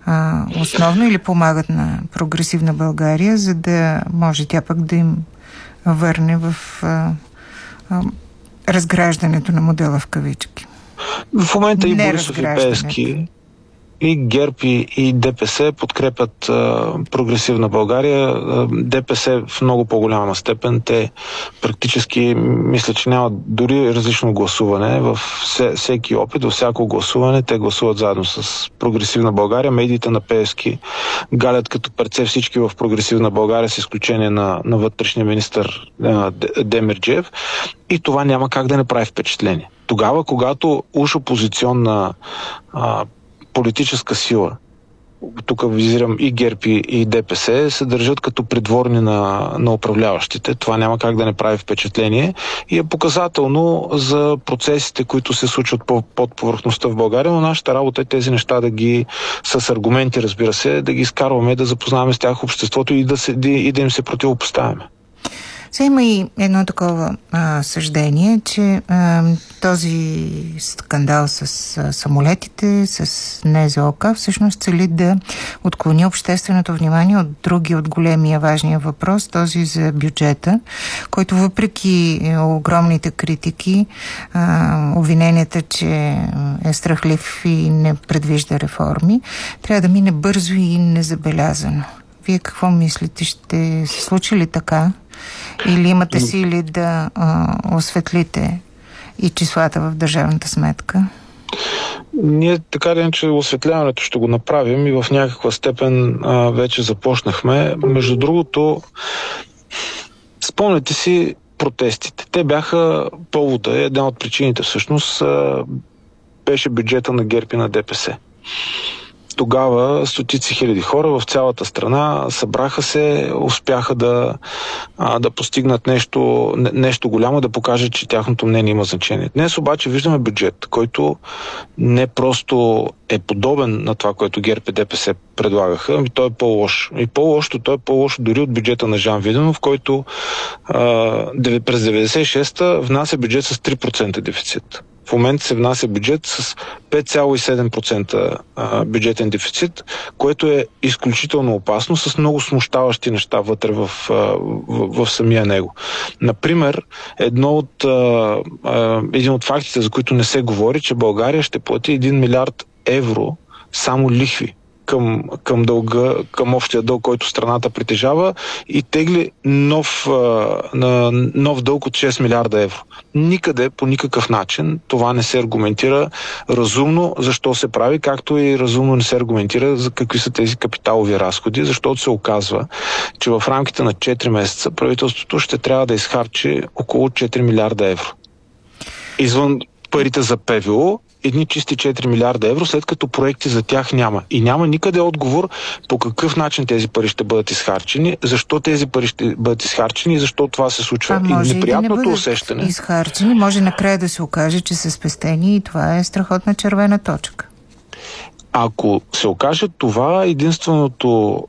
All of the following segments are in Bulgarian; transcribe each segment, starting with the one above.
основно или помагат на прогресивна България, за да може тя пък да им върне в разграждането на модела в кавички? В момента и Борисов, и Пеевски, и ГЕРБ, и ДПС подкрепят прогресивна България. ДПС в много по-голяма степен. Те практически, мисля, че нямат дори различно гласуване. Във всеки опит, във всяко гласуване, те гласуват заедно с прогресивна България. Медиите на Пеевски галят като перце всички в прогресивна България, с изключение на вътрешния министър Демерджиев. И това няма как да не прави впечатление. Тогава, когато уж опозиционна политическа сила, тук визирам и ГЕРБ и ДПС, се държат като придворни на управляващите. Това няма как да не прави впечатление и е показателно за процесите, които се случват под повърхността в България, но нашата работа е тези неща да ги, с аргументи, разбира се, да ги изкарваме, да запознаваме с тях обществото и да им се противопоставяме. Сега има и едно такова съждение, че този скандал с самолетите, с НЗОК, всъщност цели да отклони общественото внимание от от големия важния въпрос, този за бюджета, който въпреки огромните критики, обвиненията, че е страхлив и не предвижда реформи, трябва да мине бързо и незабелязано. Вие какво мислите? Ще се случи ли така? Или имате сили да осветлите и числата в държавната сметка? Ние така ли, че осветляването ще го направим и в някаква степен вече започнахме. Между другото, спомняте си протестите. Те бяха повода, една от причините всъщност беше бюджета на ГЕРБ и на ДПС. Тогава стотици хиляди хора в цялата страна събраха се, успяха да постигнат нещо голямо, да покажат, че тяхното мнение има значение. Днес обаче виждаме бюджет, който не просто е подобен на това, което ГЕРБ и ДПС предлагаха, ами той е по-лош. И по-лошото, той е по-лошо дори от бюджета на Жан Виденов, който през 96-та внася бюджет с 3% дефицит. В момента се внася бюджет с 5,7% бюджетен дефицит, което е изключително опасно, с много смущаващи неща вътре в самия него. Например, един от фактите, за които не се говори, че България ще плати 1 милиард евро само лихви към дълга, към общия дълг, който страната притежава, и тегли нов дълг от 6 милиарда евро. Никъде, по никакъв начин това не се аргументира разумно защо се прави, както и разумно не се аргументира за какви са тези капиталови разходи, защото се оказва, че в рамките на 4 месеца правителството ще трябва да изхарчи около 4 милиарда евро. Извън парите за ПВО, едни чисти 4 милиарда евро, след като проекти за тях няма. И няма никъде отговор по какъв начин тези пари ще бъдат изхарчени, защо тези пари ще бъдат изхарчени и защо това се случва. И неприятното усещане. Изхарчени, може накрая да се окаже, че са спестени и това е страхотна червена точка. Ако се окаже това, единственото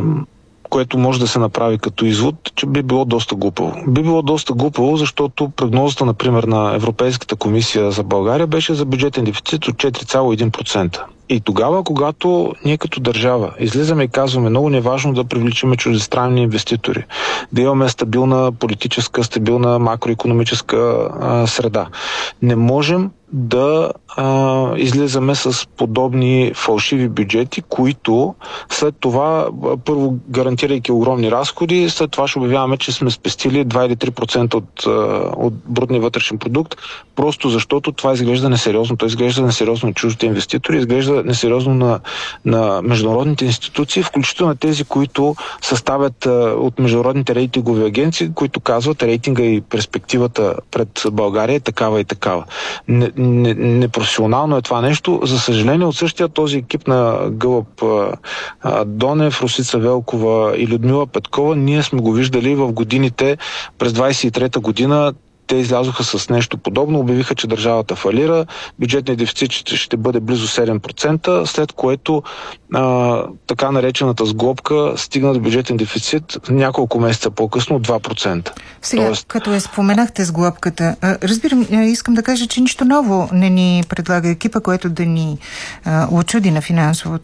което може да се направи като извод, че би било доста глупаво. Би било доста глупаво, защото прогнозата, например, на Европейската комисия за България беше за бюджетен дефицит от 4,1%. И тогава, когато ние като държава излизаме и казваме, много не е важно да привличаме чуждестранни инвеститори, да имаме стабилна политическа, стабилна макроекономическа среда. Не можем да излизаме с подобни фалшиви бюджети, които след това, първо гарантирайки огромни разходи, след това ще обявяваме, че сме спестили 2 или 3% от брутния вътрешен продукт, просто защото това изглежда несериозно. То изглежда несериозно на чуждите инвеститори, изглежда несериозно на международните институции, включително на тези, които съставят от международните рейтингови агенции, които казват, рейтинга и перспективата пред България е такава и такава. Непрофесионално е това нещо. За съжаление, от същия този екип на Гълъб Донев, Росица Велкова и Людмила Петкова, ние сме го виждали в годините. През 23-та година те излязоха с нещо подобно, обявиха, че държавата фалира, бюджетният дефицит ще бъде близо 7%, след което така наречената сглобка стигна до бюджетен дефицит няколко месеца по-късно от 2%. Сега, като споменахте сглобката, разбирам, искам да кажа, че нищо ново не ни предлага екипа, което да ни очуди на финансовото